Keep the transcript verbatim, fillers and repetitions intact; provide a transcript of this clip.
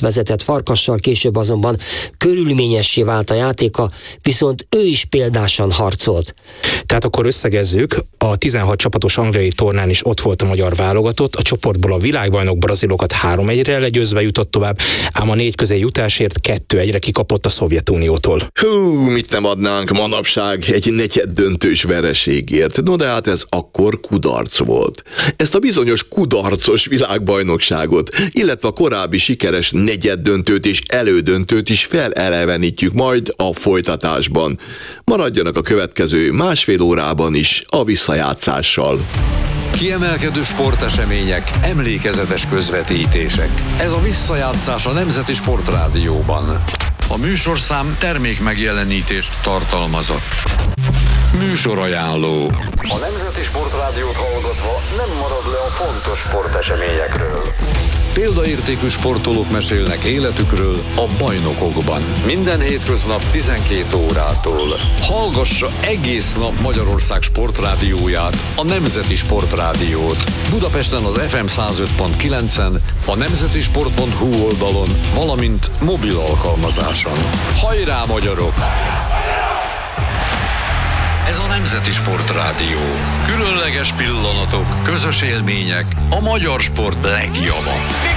vezetett Farkassal, később azonban körülményessé vált a játéka, viszont ő is példásan harcolt. Tehát akkor összegezzük, a tizenhat csapatos angliai tornán is ott volt a magyar válogatott, a csoportból a világbajnok brazilokat három egyre legyőzve jutott tovább, ám a négy közé jutásért kettő egyre kikapott a Szovjetuniótól. Hú, mit nem adnánk manapság egy negyed döntős vereségért. No de hát ez akkor kudarc volt. Ezt a bizonyos kudarcos világbajnokságot, illetve a korábbi sikeres negyed döntőt és elődöntőt is felelevenítjük majd a folytatásban. Maradjanak a következő másfél órában is a visszajátszással. Kiemelkedő sportesemények, emlékezetes közvetítések. Ez a visszajátszás a Nemzeti Sportrádióban. A műsorszám termék megjelenítést tartalmazott. Műsorajánló. A Nemzeti Sportrádiót hallgatva nem marad le a fontos sporteseményekről. Példaértékű sportolók mesélnek életükről a bajnokokban. Minden hétköznap tizenkét órától. Hallgassa egész nap Magyarország sportrádióját, a Nemzeti Sportrádiót. Budapesten az ef em száz öt pont kilencen, a nemzetisport pont hu oldalon, valamint mobil alkalmazáson. Hajrá, magyarok! Ez a Nemzeti Sportrádió. Különleges pillanatok, közös élmények, a magyar sport legjava.